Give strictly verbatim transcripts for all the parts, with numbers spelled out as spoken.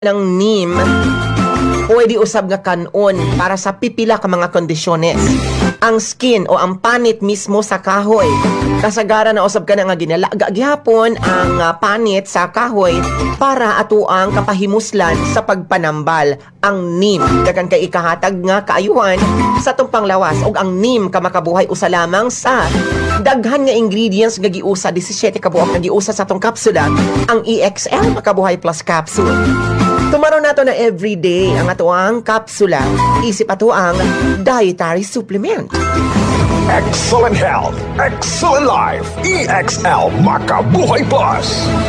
ng neem pwede usab nga kanon para sa pipila ka mga kondisyones. Ang skin o ang panit mismo sa kahoy. Kasagaran na usab ka na nga ginalaga gihapon ang uh, panit sa kahoy para ato ang kapahimuslan sa pagpanambal. Ang neem dagan kay ikahatag nga kaayuhan sa tong panglawas ug ang neem ka makabuhay usa lamang sa daghan nga ingredients nga giusa seventeen ka buok nga giusa sa tong kapsula ang E X L Makabuhay Plus Capsule. Tumaro nato na everyday ang ato ang kapsula, isip ato ang dietary supplement. Excellent health, excellent life, E X L Makabuhay Plus.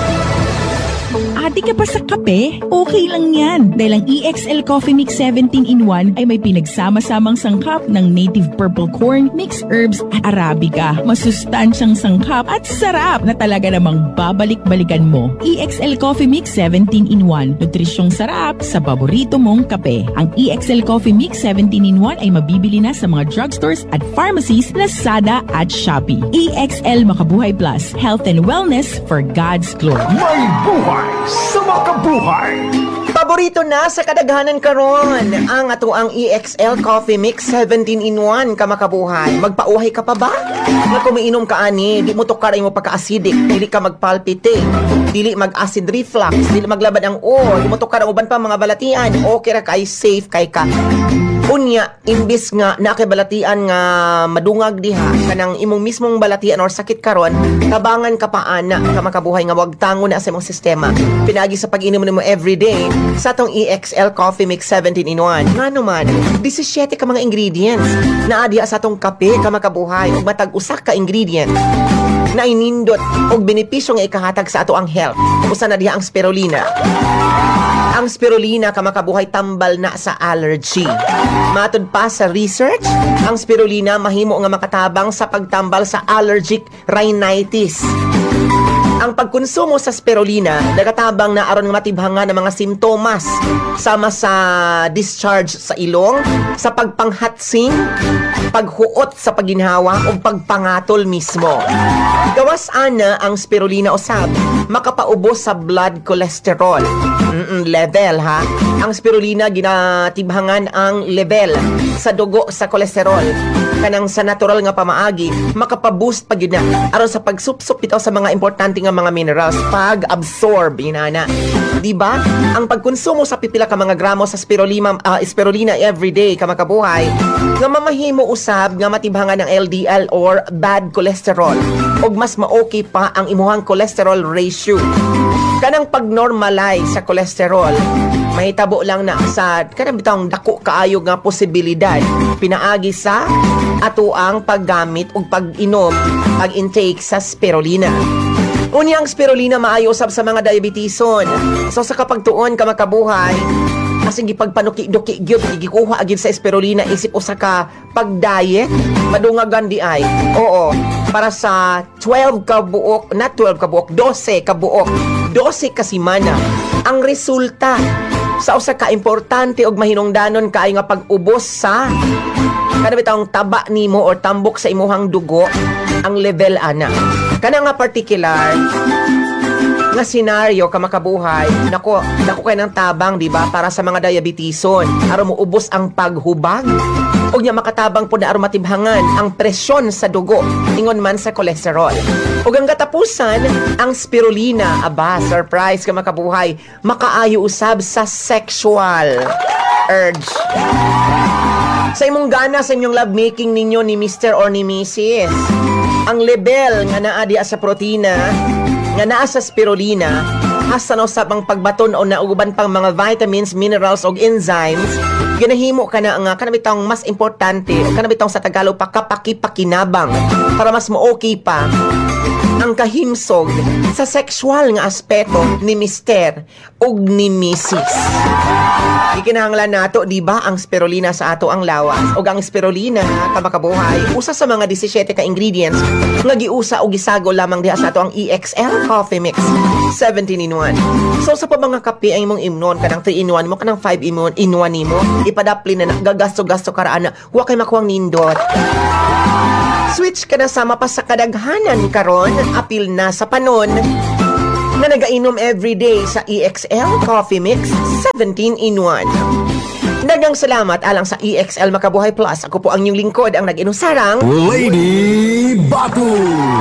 Adi ka pa sa kape? Okay lang yan. Dahil ang E X L Coffee Mix seventeen in one ay may pinagsama-samang sangkap ng native purple corn, mixed herbs at Arabica. Masustansyang sangkap at sarap na talaga namang babalik-balikan mo. E X L Coffee Mix seventeen in one. Nutrisyong sarap sa paborito mong kape. Ang E X L Coffee Mix seventeen in one ay mabibili na sa mga drugstores at pharmacies, Lazada at Shopee. E X L Makabuhay Plus. Health and wellness for God's glory. May buhay sa makabuhay. Paborito na sa kadaghanan karon ang ato ang E X L Coffee Mix seventeen in one ka makabuhay. Magpauhay ka pa ba? Nga kumiinom ka ani, di mo tukar mo pagka-acidic, dili ka magpalpitate, dili mag-acid reflux, dili maglabad ang o, di mo tukar ang uban pa mga balatian, okay ra kay safe kay ka. Unya, imbis nga nakibalatian nga madungag diha kanang imong mismong balatian or sakit karon, tabangan ka pa ana ka makabuhay nga wag tango na sa imong sistema. Pinagi sa pag-inom nimo everyday sa tong E X L Coffee Mix seventeen in one. Nga naman, seventeen ka mga ingredients na adiya sa tong kape ka makabuhay ug matag usa ka ingredient na inindot og benepisyo nga ikahatag sa ato ang health. Usa na diha ang spirulina. Ang spirulina ka makabuhay tambal na sa allergy. Matod pa sa research, ang spirulina mahimo nga makatabang sa pagtambal sa allergic rhinitis. Ang pagkonsumo sa spirulina nagatabang na aron nga matibhangan ng mga simptomas sama sa discharge sa ilong, sa pagpanghatsing, paghuot sa paginhawa o pagpangatol mismo. Gawas ana ang spirulina usab makapaubos sa blood cholesterol Mm-mm, level ha. Ang spirulina ginatibhangan ang level sa dugo sa kolesterol kanang sa natural nga pamaagi makapaboost pag yun na aron sa pagsupsup bitaw sa mga importante nga mga minerals pag-absorb inana. Diba? Ang pagkonsumo sa pipila ka mga gramo sa spirulina uh, spirulina everyday ka makabuhay nga mamahimo usab nga matibhangan ng L D L or bad cholesterol ug mas ma-okay pa ang imuhang cholesterol ratio. Kanang pag-normalize sa cholesterol, mahitabo lang na sa kanang bitang dako kaayo nga posibilidad pinaagi sa ato ang paggamit ug pag-inom, pag-intake sa spirulina. Unyang spirulina maayo usab sa mga diabetison. So sa kapagtuon ka makabuhay, asing gipagpanuki-duki gyud gikuha agid sa spirulina isip usa ka pag-diet madungagan di ay. Oo, para sa twelve ka buok, not twelve ka buok, twelve ka buok, twelve ka semana. Ang resulta sa usa ka importante og mahinungdanon kaayo nga pag-ubos sa kada bitang taba nimo or tambok sa imuhang dugo ang level ana. Kana nga particular nga senaryo ka makabuhay, nako, nako kay ng tabang, di ba, para sa mga diabetison, aron mo ubos ang paghubag, o nya makatabang po na aron matibhangan ang presyon sa dugo, ingon man sa kolesterol. Ug ang katapusan, ang spirulina, aba, surprise ka makabuhay, makaayo usab sa sexual urge. Sa imong gana, sa inyong lovemaking ninyo ni Mister or ni Missus, ang level nga naa diya sa protina nga naa sa spirulina hasta na usab ang pagbaton o nauban pang mga vitamins, minerals o enzymes ginahimo ka na nga kanabitang mas importante o kanabitang sa Tagalog pa kapaki-pakinabang para mas mo-okay pa ang kahimsog sa sexual nga aspeto ni Mister ug ni Missus Ikinahanglan nato, di ba, ang spirulina sa ato ang lawas. Ug ang spirulina ka makabuhay usa sa mga seventeen ka ingredients nga giusa o gisago lamang diha sa ato ang E X L Coffee Mix seventeen in one. So sa pa mga kape ay imong imnon kanang three in one mo kanang five in one nimo ipadapli na gagasto-gasto karaan na wa kay makuwang nindot. Switch ka na sama pa sa kadaghanan karon apil na sa panon na nagainom everyday sa E X L Coffee Mix seventeen in one. Dagang salamat alang sa E X L Makabuhay Plus. Ako po ang inyong lingkod, ang nag-inusarang Lady Batu.